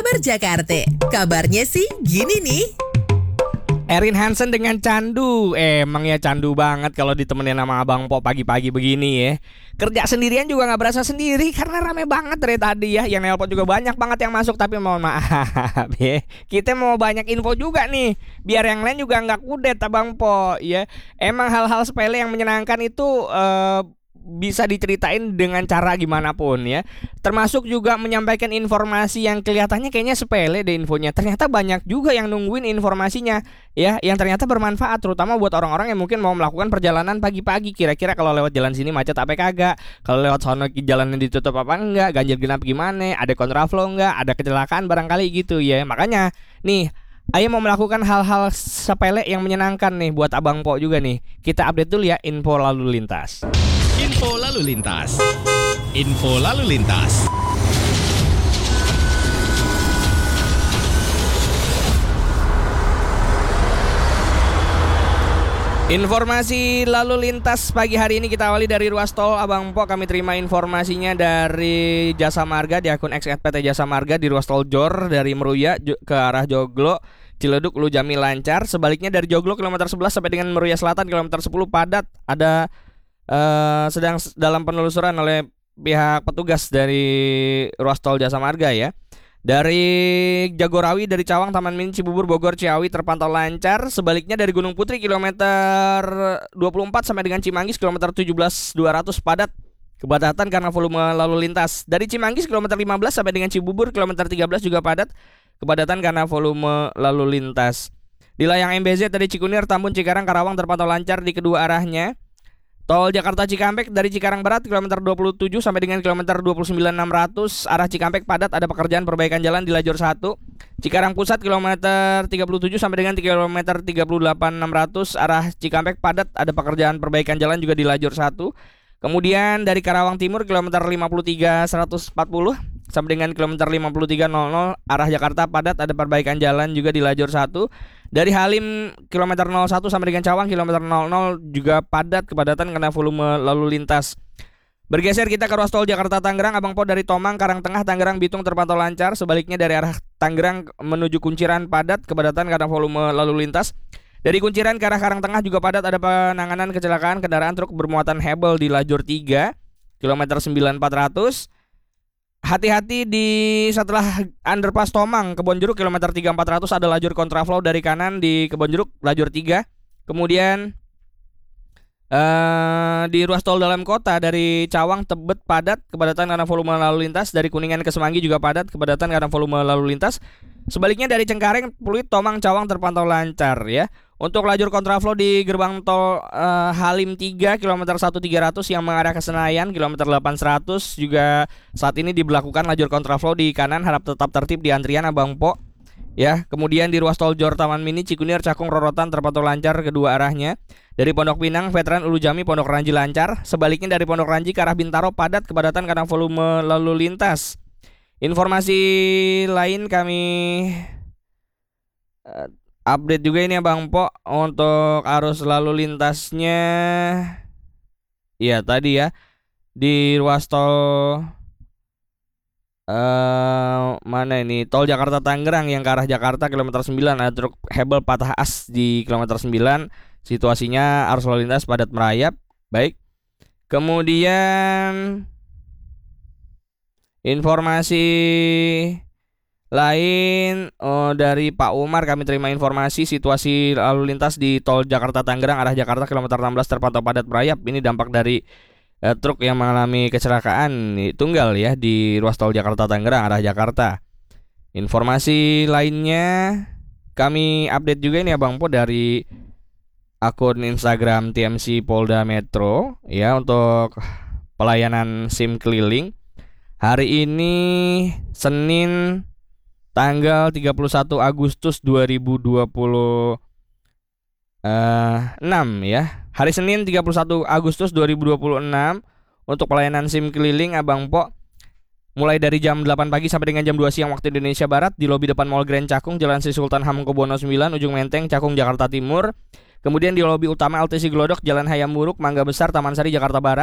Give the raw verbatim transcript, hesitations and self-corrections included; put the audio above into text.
Kabar Jakarta, kabarnya sih gini nih. Erin Hansen dengan candu. Emang ya candu banget kalau ditemenin sama Abang Po pagi-pagi begini ya. Kerja sendirian juga gak berasa sendiri karena rame banget dari tadi ya. Yang nelpon juga banyak banget yang masuk. Tapi mohon maaf ya, kita mau banyak info juga nih, biar yang lain juga gak kudet Abang Po ya. Emang hal-hal sepele yang menyenangkan itu uh, bisa diceritain dengan cara gimana pun ya. Termasuk juga menyampaikan informasi yang kelihatannya kayaknya sepele deh infonya. Ternyata banyak juga yang nungguin informasinya ya, yang ternyata bermanfaat, terutama buat orang-orang yang mungkin mau melakukan perjalanan pagi-pagi. Kira-kira kalau lewat jalan sini macet apa kagak, kalau lewat sono jalannya ditutup apa enggak, ganjil genap gimana, ada kontraflow enggak, ada kecelakaan barangkali gitu ya. Makanya nih, ayo mau melakukan hal-hal sepele yang menyenangkan nih buat Abang Po juga nih. Kita update dulu ya info lalu lintas. Info lalu lintas. Info lalu lintas. Informasi lalu lintas pagi hari ini kita awali dari ruas tol Abang Po. Kami terima informasinya dari Jasa Marga di akun X P T Jasa Marga di ruas tol Jor dari Meruya ke arah Joglo, Ciledug, Ulu Jami lancar. Sebaliknya dari Joglo kilometer sebelas sampai dengan Meruya Selatan kilometer sepuluh padat. Ada uh, sedang dalam penelusuran oleh pihak petugas dari ruas tol Jasa Marga ya. Dari Jagorawi, dari Cawang, Taman Mini, Cibubur, Bogor, Ciawi terpantau lancar. Sebaliknya dari Gunung Putri kilometer dua puluh empat sampai dengan Cimanggis kilometer tujuh belas dua ratus padat. Kepadatan karena volume lalu lintas. Dari Cimanggis kilometer lima belas sampai dengan Cibubur kilometer tiga belas juga padat. Kepadatan karena volume lalu lintas. Di layang M B Z dari Cikunir, Tambun, Cikarang, Karawang terpantau lancar di kedua arahnya. Tol Jakarta Cikampek dari Cikarang Barat kilometer dua puluh tujuh sampai dengan kilometer dua puluh sembilan enam ratus arah Cikampek padat, ada pekerjaan perbaikan jalan di lajur satu. Cikarang Pusat kilometer tiga puluh tujuh sampai dengan kilometer tiga puluh delapan enam ratus arah Cikampek padat, ada pekerjaan perbaikan jalan juga di lajur satu. Kemudian dari Karawang Timur kilometer lima puluh tiga seratus empat puluh sampai dengan kilometer lima puluh tiga nol nol arah Jakarta padat, ada perbaikan jalan juga di lajur satu. Dari Halim kilometer nol satu sampai dengan Cawang kilometer nol nol juga padat, kepadatan karena volume lalu lintas. Bergeser kita ke ruas tol Jakarta Tangerang, Abang Po dari Tomang, Karangtengah, Tangerang, Bitung terpantau lancar. Sebaliknya dari arah Tangerang menuju Kunciran padat, kepadatan karena volume lalu lintas. Dari Kunciran ke arah Karangtengah juga padat, ada penanganan kecelakaan kendaraan truk bermuatan hebel di lajur tiga kilometer sembilan empat ratus. Hati-hati di setelah underpass Tomang Kebonjeruk kilometer tiga empat ratus ada lajur kontraflow dari kanan di Kebonjeruk lajur tiga. Kemudian uh, di ruas tol dalam kota dari Cawang Tebet padat, kepadatan karena volume lalu lintas. Dari Kuningan ke Semanggi juga padat, kepadatan karena volume lalu lintas. Sebaliknya dari Cengkareng, Pluit, Tomang, Cawang terpantau lancar ya. Untuk lajur kontraflow di gerbang tol uh, Halim tiga kilometer satu tiga ratus yang mengarah ke Senayan kilometer delapan seratus juga saat ini diberlakukan lajur kontraflow di kanan, harap tetap tertib di antrian Abang Po ya. Kemudian di ruas tol Jor Taman Mini, Cikunir, Cakung, Rorotan terpantau lancar kedua arahnya. Dari Pondok Pinang, Veteran, Ulu Jami, Pondok Ranji lancar. Sebaliknya dari Pondok Ranji ke arah Bintaro padat, kepadatan karena volume lalu lintas. Informasi lain kami uh, update juga ini Bang Po untuk arus lalu lintasnya. Iya tadi ya di ruas tol uh, mana ini tol Jakarta Tangerang yang ke arah Jakarta kilometer sembilan ada truk hebel patah as di kilometer sembilan. Situasinya arus lalu lintas padat merayap. Baik. Kemudian informasi lain oh, dari Pak Umar kami terima informasi situasi lalu lintas di tol Jakarta Tangerang arah Jakarta kilometer enam belas terpantau padat merayap. Ini dampak dari eh, truk yang mengalami kecelakaan tunggal ya di ruas tol Jakarta Tangerang arah Jakarta. Informasi lainnya kami update juga ini Abang Po dari akun Instagram T M C Polda Metro ya untuk pelayanan SIM keliling. Hari ini Senin tanggal tiga puluh satu Agustus dua ribu dua puluh enam ya. Hari Senin tiga puluh satu Agustus dua ribu dua puluh enam untuk pelayanan SIM keliling Abang Po mulai dari jam delapan pagi sampai dengan jam dua siang waktu Indonesia Barat di lobi depan Mall Grand Cakung, Jalan Sri Sultan Hamengkubuwono sembilan, Ujung Menteng, Cakung, Jakarta Timur. Kemudian di lobi utama L T C Glodok, Jalan Hayam Buruk, Mangga Besar, Taman Sari, Jakarta Barat.